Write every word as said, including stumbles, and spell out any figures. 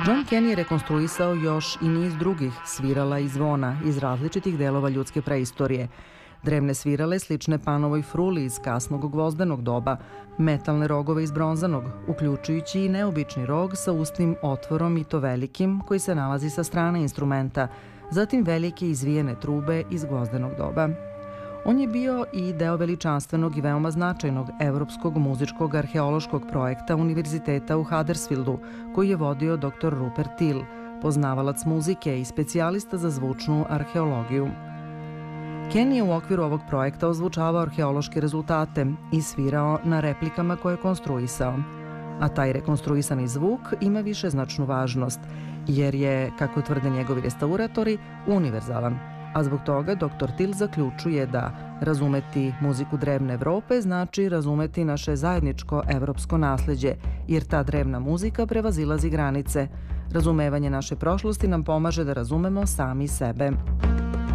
John Kenny je rekonstruisao još i niz drugih svirala i zvona iz različitih delova ljudske preistorije. Drevne svirale slične panovoj fruli iz kasnog gvozdenog doba, metalne rogove iz bronzanog, uključujući i neobični rog sa usnim otvorom i to velikim koji se nalazi sa strane instrumenta, zatim velike izvijene trube iz gvozdenog doba. On je bio i deo veličanstvenog i veoma značajnog evropskog muzičkog arheološkog projekta Univerziteta u Huddersfieldu, koji je vodio doktor Rupert Till, poznavalac muzike i specijalista za zvučnu arheologiju. Kenny je u okviru ovog projekta ozvučavao arheološke rezultate i svirao na replikama koje je konstruisao. A taj rekonstruisani zvuk ima višeznačnu važnost, jer je, kako tvrde njegovi restauratori, univerzalan. A zbog toga doktor Till zaključuje da razumeti muziku drevne Evrope znači razumeti naše zajedničko evropsko nasleđe, jer ta drevna muzika prevazilazi granice. Razumevanje naše prošlosti nam pomaže da razumemo sami sebe.